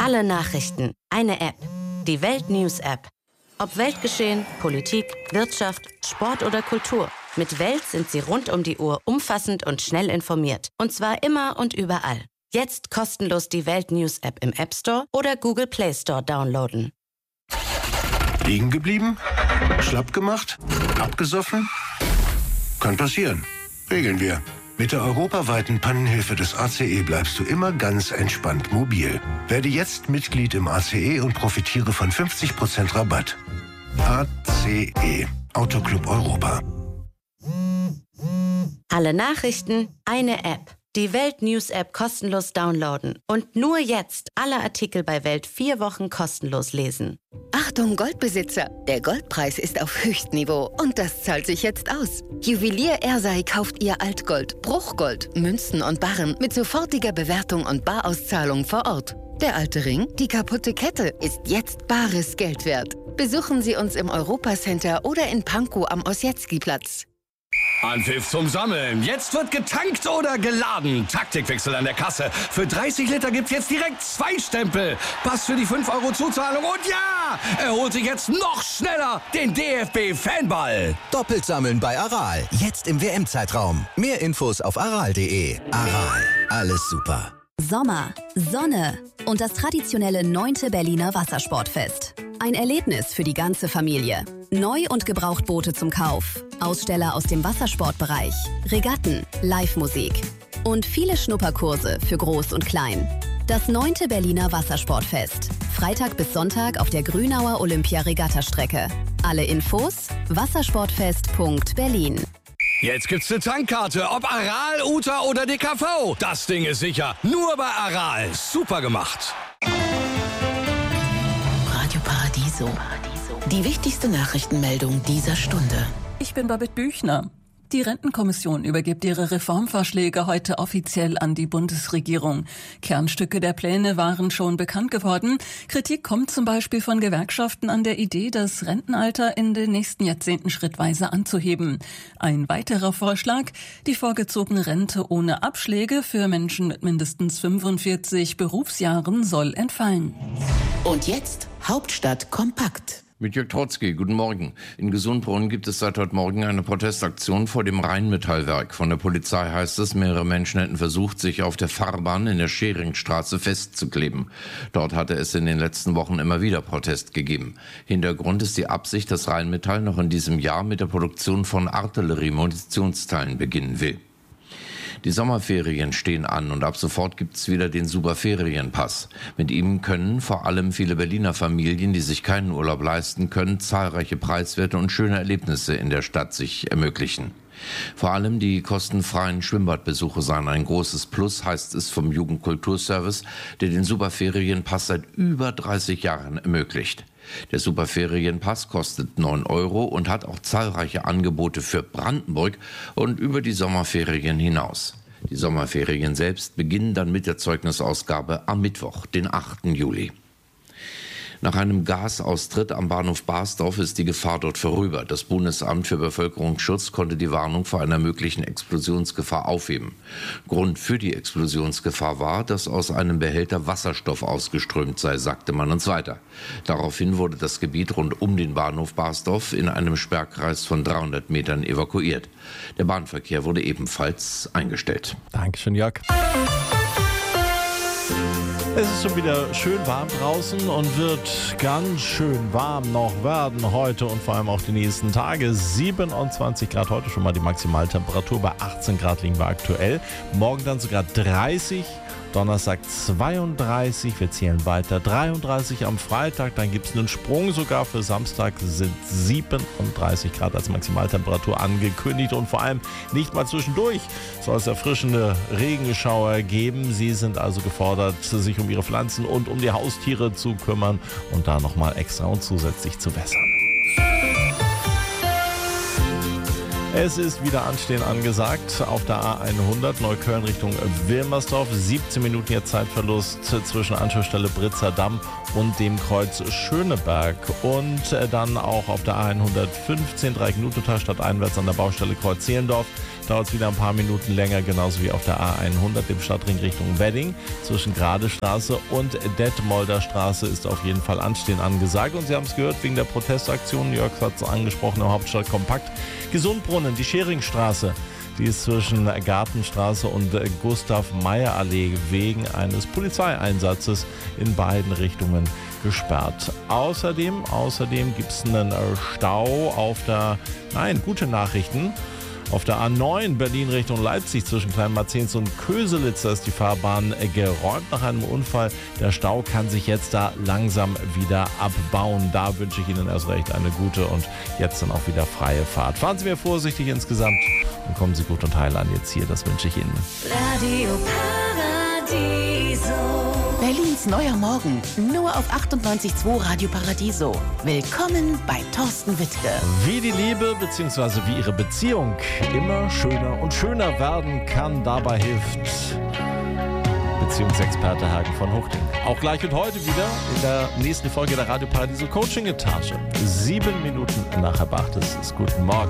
Alle Nachrichten, eine App. Die Welt News App. Ob Weltgeschehen, Politik, Wirtschaft, Sport oder Kultur. Mit Welt sind Sie rund um die Uhr umfassend und schnell informiert. Und zwar immer und überall. Jetzt kostenlos die Welt News App im App Store oder Google Play Store downloaden. Liegen geblieben? Schlapp gemacht? Abgesoffen? Kann passieren. Regeln wir. Mit der europaweiten Pannenhilfe des ACE bleibst du immer ganz entspannt mobil. Werde jetzt Mitglied im ACE und profitiere von 50% Rabatt. ACE, Autoclub Europa. Alle Nachrichten, eine App. Die Welt News App kostenlos downloaden. Und nur jetzt alle Artikel bei Welt 4 Wochen kostenlos lesen. Achtung Goldbesitzer, der Goldpreis ist auf Höchstniveau und das zahlt sich jetzt aus. Juwelier Ersei kauft ihr Altgold, Bruchgold, Münzen und Barren mit sofortiger Bewertung und Barauszahlung vor Ort. Der alte Ring, die kaputte Kette, ist jetzt bares Geld wert. Besuchen Sie uns im Europacenter oder in Pankow am Ossietzky-Platz. Anpfiff zum Sammeln. Jetzt wird getankt oder geladen. Taktikwechsel an der Kasse. Für 30 Liter gibt's jetzt direkt 2 Stempel. Pass für die 5 € Zuzahlung. Und ja, er holt sich jetzt noch schneller den DFB-Fanball. Doppelt sammeln bei Aral. Jetzt im WM-Zeitraum. Mehr Infos auf aral.de. Aral. Alles super. Sommer, Sonne und das traditionelle 9. Berliner Wassersportfest. Ein Erlebnis für die ganze Familie. Neu- und Gebrauchtboote zum Kauf, Aussteller aus dem Wassersportbereich, Regatten, Live-Musik und viele Schnupperkurse für Groß und Klein. Das 9. Berliner Wassersportfest. Freitag bis Sonntag auf der Grünauer Olympia-Regatta-Strecke. Alle Infos: wassersportfest.berlin. Jetzt gibt's eine Tankkarte, ob Aral, Uta oder DKV. Das Ding ist sicher. Nur bei Aral. Super gemacht. Radio Paradiso. Die wichtigste Nachrichtenmeldung dieser Stunde. Ich bin Babette Büchner. Die Rentenkommission übergibt ihre Reformvorschläge heute offiziell an die Bundesregierung. Kernstücke der Pläne waren schon bekannt geworden. Kritik kommt zum Beispiel von Gewerkschaften an der Idee, das Rentenalter in den nächsten Jahrzehnten schrittweise anzuheben. Ein weiterer Vorschlag: die vorgezogene Rente ohne Abschläge für Menschen mit mindestens 45 Berufsjahren soll entfallen. Und jetzt Hauptstadt kompakt. Mit Jörg Trotzki, guten Morgen. In Gesundbrunnen gibt es seit heute Morgen eine Protestaktion vor dem Rheinmetallwerk. Von der Polizei heißt es, mehrere Menschen hätten versucht, sich auf der Fahrbahn in der Scheringstraße festzukleben. Dort hatte es in den letzten Wochen immer wieder Protest gegeben. Hintergrund ist die Absicht, dass Rheinmetall noch in diesem Jahr mit der Produktion von Artillerie-Munitionsteilen beginnen will. Die Sommerferien stehen an und ab sofort gibt's wieder den Superferienpass. Mit ihm können vor allem viele Berliner Familien, die sich keinen Urlaub leisten können, zahlreiche preiswerte und schöne Erlebnisse in der Stadt sich ermöglichen. Vor allem die kostenfreien Schwimmbadbesuche seien ein großes Plus, heißt es vom Jugendkulturservice, der den Superferienpass seit über 30 Jahren ermöglicht. Der Superferienpass kostet 9 € und hat auch zahlreiche Angebote für Brandenburg und über die Sommerferien hinaus. Die Sommerferien selbst beginnen dann mit der Zeugnisausgabe am Mittwoch, den 8. Juli. Nach einem Gasaustritt am Bahnhof Basdorf ist die Gefahr dort vorüber. Das Bundesamt für Bevölkerungsschutz konnte die Warnung vor einer möglichen Explosionsgefahr aufheben. Grund für die Explosionsgefahr war, dass aus einem Behälter Wasserstoff ausgeströmt sei, sagte man uns weiter. Daraufhin wurde das Gebiet rund um den Bahnhof Basdorf in einem Sperrkreis von 300 Metern evakuiert. Der Bahnverkehr wurde ebenfalls eingestellt. Dankeschön, Jörg. Es ist schon wieder schön warm draußen und wird ganz schön warm noch werden heute und vor allem auch die nächsten Tage. 27 Grad heute schon mal die Maximaltemperatur, bei 18 Grad liegen wir aktuell. Morgen dann sogar 30, Donnerstag 32, wir zählen weiter, 33 am Freitag, dann gibt es einen Sprung sogar für Samstag, sind 37 Grad als Maximaltemperatur angekündigt und vor allem nicht mal zwischendurch soll es erfrischende Regenschauer geben. Sie sind also gefordert, sich um ihre Pflanzen und um die Haustiere zu kümmern und da nochmal extra und zusätzlich zu wässern. Es ist wieder Anstehen angesagt auf der A100 Neukölln Richtung Wilmersdorf. 17 Minuten jetzt Zeitverlust zwischen Anschlussstelle Britzer Damm und dem Kreuz Schöneberg. Und dann auch auf der A115 Dreieck-Nutental stadteinwärts an der Baustelle Kreuz Zehlendorf. dauert es wieder ein paar Minuten länger, genauso wie auf der A100, dem Stadtring Richtung Wedding. Zwischen Gradestraße und Detmolder Straße ist auf jeden Fall Anstehen angesagt. Und Sie haben es gehört, wegen der Protestaktion, Jörg hat es angesprochen, im Hauptstadtkompakt. Gesundbrunnen, die Scheringstraße. Die ist zwischen Gartenstraße und Gustav-Meyer-Allee wegen eines Polizeieinsatzes in beiden Richtungen gesperrt. Außerdem gibt es einen Stau auf der, gute Nachrichten, auf der A9 Berlin Richtung Leipzig zwischen Kleinmarzens und Köselitz ist die Fahrbahn geräumt nach einem Unfall. Der Stau kann sich jetzt da langsam wieder abbauen. Da wünsche ich Ihnen erst recht eine gute und jetzt dann auch wieder freie Fahrt. Fahren Sie mir vorsichtig insgesamt und kommen Sie gut und heil an jetzt hier. Das wünsche ich Ihnen. Radio Paradiso. Berlins neuer Morgen. Nur auf 98.2 Radio Paradiso. Willkommen bei Thorsten Wittke. Wie die Liebe bzw. wie Ihre Beziehung immer schöner und schöner werden kann, dabei hilft Beziehungsexperte Hagen von Huchting. Auch gleich und heute wieder in der nächsten Folge der Radio Paradiso Coaching Etage. 7 Minuten nach halb 8. Es ist guten Morgen.